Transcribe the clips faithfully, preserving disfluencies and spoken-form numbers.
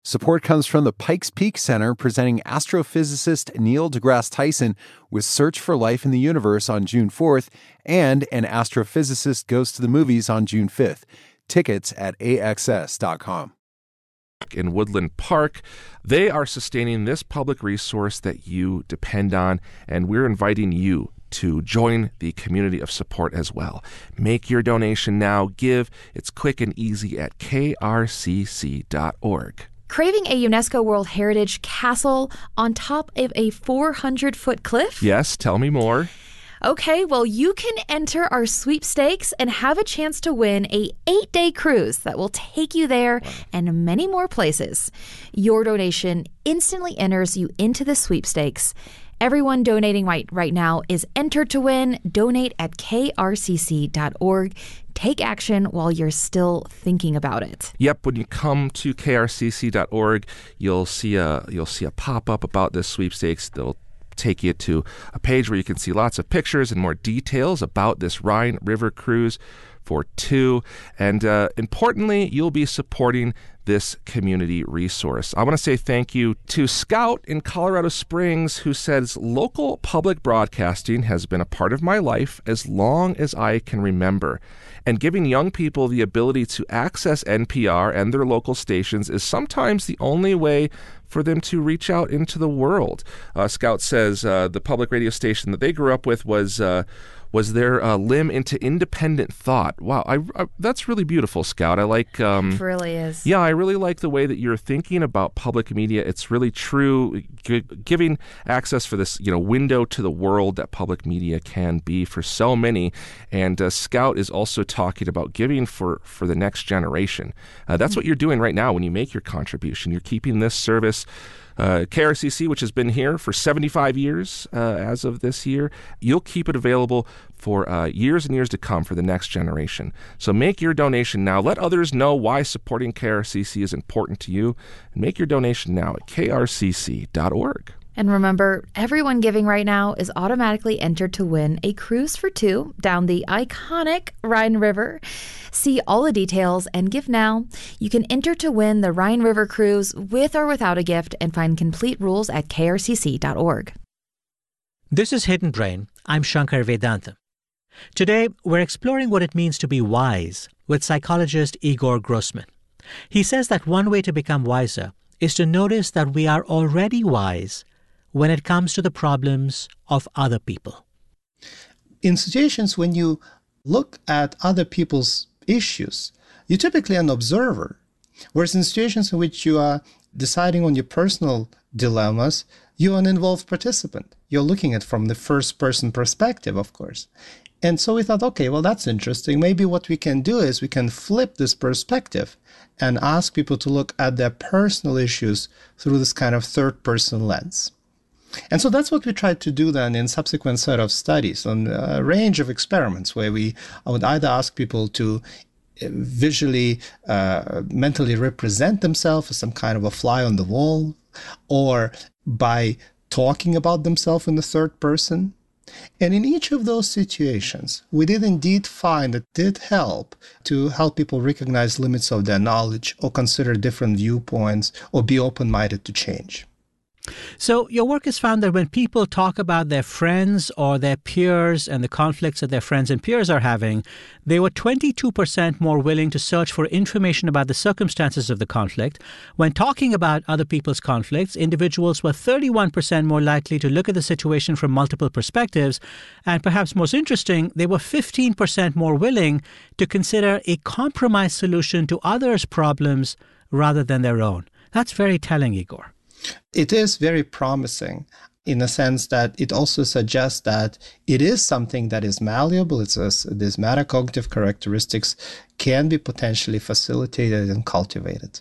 Support comes from the Pikes Peak Center, presenting astrophysicist Neil deGrasse Tyson with Search for Life in the Universe on June fourth, and An Astrophysicist Goes to the Movies on June fifth. Tickets at A X S dot com. In Woodland Park, they are sustaining this public resource that you depend on, and we're inviting you to join the community of support as well. Make your donation now. Give. It's quick and easy at K R C C dot org. Craving a UNESCO World Heritage castle on top of a four hundred foot cliff? Yes, tell me more. Okay, well, you can enter our sweepstakes and have a chance to win a eight-day cruise that will take you there and many more places. Your donation instantly enters you into the sweepstakes. Everyone donating right, right now is entered to win. Donate at K R C C dot org. Take action while you're still thinking about it. Yep, when you come to K R C C dot org, you'll see a you'll see a pop-up about this sweepstakes. They'll take you to a page where you can see lots of pictures and more details about this Rhine River cruise for two. And uh, importantly, you'll be supporting this community resource. I want to say thank you to Scout in Colorado Springs, who says, local public broadcasting has been a part of my life as long as I can remember. And giving young people the ability to access N P R and their local stations is sometimes the only way for them to reach out into the world. Uh, Scout says uh, the public radio station that they grew up with was uh, was their uh, limb into independent thought. Wow, I, I, that's really beautiful, Scout. I like... Um, it really is. Yeah, I really like the way that you're thinking about public media. It's really true, g- giving access for this, you know, window to the world that public media can be for so many. And uh, Scout is also talking about giving for, for the next generation. Uh, that's mm-hmm. what you're doing right now when you make your contribution. You're keeping this service Uh, K R C C, which has been here for seventy-five years uh, as of this year, you'll keep it available for uh, years and years to come for the next generation. So make your donation now. Let others know why supporting K R C C is important to you. And make your donation now at K R C C dot org. And remember, everyone giving right now is automatically entered to win a cruise for two down the iconic Rhine River. See all the details and give now. You can enter to win the Rhine River cruise with or without a gift and find complete rules at K R C C dot org. This is Hidden Brain. I'm Shankar Vedanta. Today, we're exploring what it means to be wise with psychologist Igor Grossman. He says that one way to become wiser is to notice that we are already wise when it comes to the problems of other people. In situations when you look at other people's issues, you're typically an observer. Whereas in situations in which you are deciding on your personal dilemmas, you're an involved participant. You're looking at it from the first-person perspective, of course. And so we thought, okay, well, that's interesting. Maybe what we can do is we can flip this perspective and ask people to look at their personal issues through this kind of third-person lens. And so that's what we tried to do then in subsequent set of studies on a range of experiments where we I would either ask people to visually, uh, mentally represent themselves as some kind of a fly on the wall, or by talking about themselves in the third person. And in each of those situations, we did indeed find that it did help to help people recognize limits of their knowledge or consider different viewpoints or be open-minded to change. So your work has found that when people talk about their friends or their peers and the conflicts that their friends and peers are having, they were twenty-two percent more willing to search for information about the circumstances of the conflict. When talking about other people's conflicts, individuals were thirty-one percent more likely to look at the situation from multiple perspectives. And perhaps most interesting, they were fifteen percent more willing to consider a compromise solution to others' problems rather than their own. That's very telling, Igor. It is very promising in the sense that it also suggests that it is something that is malleable. It's a, these metacognitive characteristics can be potentially facilitated and cultivated.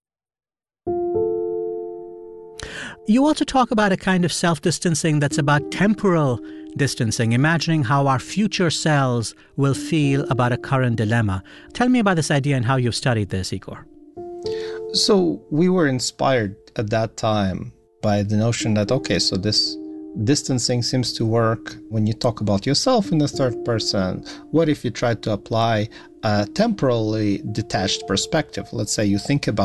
You also talk about a kind of self-distancing that's about temporal distancing, imagining how our future selves will feel about a current dilemma. Tell me about this idea and how you've studied this, Igor. So we were inspired at that time by the notion that, okay, so this distancing seems to work when you talk about yourself in the third person. What if you try to apply a temporally detached perspective? Let's say you think about